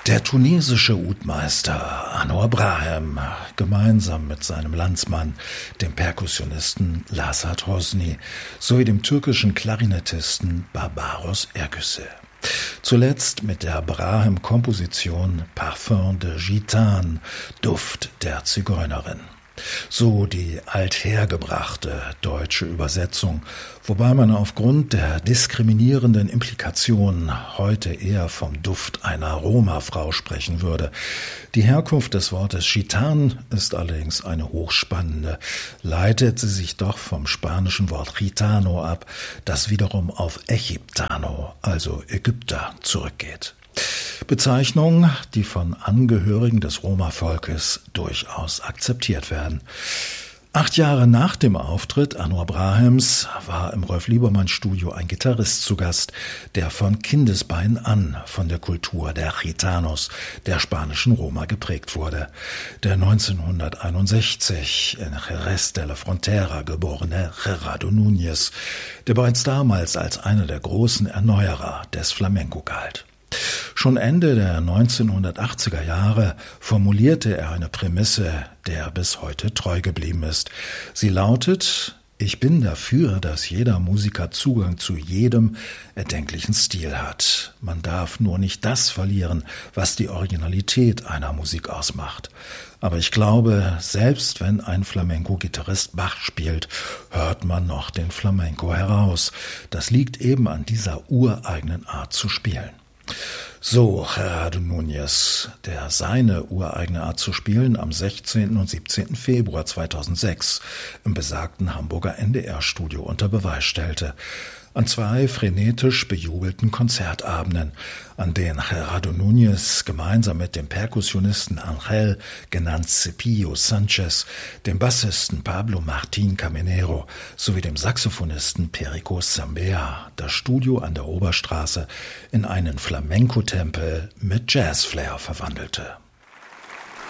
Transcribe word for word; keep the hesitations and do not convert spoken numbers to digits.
Der tunesische Udmeister Anouar Brahem, gemeinsam mit seinem Landsmann, dem Perkussionisten Lasat Hosni, sowie dem türkischen Klarinettisten Barbaros Ergüse. Zuletzt mit der Brahem-Komposition Parfum de Gitane, Duft der Zigeunerin. So die althergebrachte deutsche Übersetzung, wobei man aufgrund der diskriminierenden Implikationen heute eher vom Duft einer Roma-Frau sprechen würde. Die Herkunft des Wortes Gitane ist allerdings eine hochspannende, leitet sie sich doch vom spanischen Wort Gitano ab, das wiederum auf Egiptano, also Ägypter, zurückgeht. Bezeichnungen, die von Angehörigen des Roma-Volkes durchaus akzeptiert werden. Acht Jahre nach dem Auftritt Anouar Brahems war im Rolf-Liebermann-Studio ein Gitarrist zu Gast, der von Kindesbeinen an von der Kultur der Gitanos, der spanischen Roma, geprägt wurde. Der neunzehnhunderteinundsechzig in Jerez de la Frontera geborene Gerardo Núñez, der bereits damals als einer der großen Erneuerer des Flamenco galt. Schon Ende der neunzehnhundertachtziger Jahre formulierte er eine Prämisse, der er bis heute treu geblieben ist. Sie lautet: Ich bin dafür, dass jeder Musiker Zugang zu jedem erdenklichen Stil hat. Man darf nur nicht das verlieren, was die Originalität einer Musik ausmacht. Aber ich glaube, selbst wenn ein Flamenco-Gitarrist Bach spielt, hört man noch den Flamenco heraus. Das liegt eben an dieser ureigenen Art zu spielen. So, Gerardo Núñez, der seine ureigene Art zu spielen am sechzehnten und siebzehnten Februar zweitausendsechs im besagten Hamburger N D R-Studio unter Beweis stellte. An zwei frenetisch bejubelten Konzertabenden, an denen Gerardo Núñez gemeinsam mit dem Perkussionisten Angel, genannt Cepillo Sanchez, dem Bassisten Pablo Martín Caminero sowie dem Saxophonisten Perico Zambea das Studio an der Oberstraße in einen Flamenco-Tempel mit Jazz-Flair verwandelte.